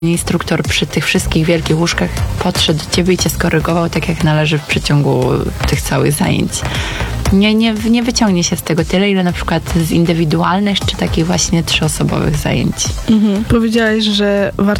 instruktor przy tych wszystkich wielkich łóżkach podszedł do ciebie i cię skorygował tak, jak należy w przeciągu tych całych zajęć. Nie wyciągnie się z tego tyle, ile na przykład z indywidualnych, czy takich właśnie 3-osobowych zajęć. Powiedziałaś, że warto